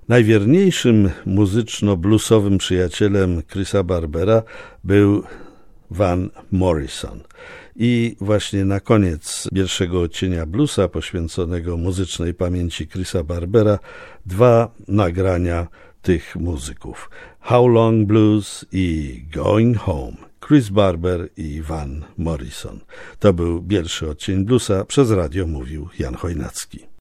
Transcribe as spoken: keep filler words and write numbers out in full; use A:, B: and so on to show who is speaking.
A: Najwierniejszym muzyczno-bluesowym przyjacielem Chrisa Barbera był Van Morrison. I właśnie na koniec pierwszego odcienia bluesa poświęconego muzycznej pamięci Chrisa Barbera dwa nagrania tych muzyków. How Long Blues i Going Home. Chris Barber i Van Morrison. To był pierwszy odcień bluesa. Przez radio mówił Jan Chojnacki.